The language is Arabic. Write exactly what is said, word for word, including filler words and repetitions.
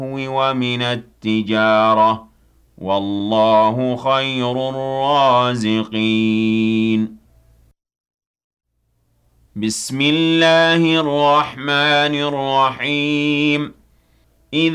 ومن التجارة والله خير الرازقين بسم الله الرحمن الرحيم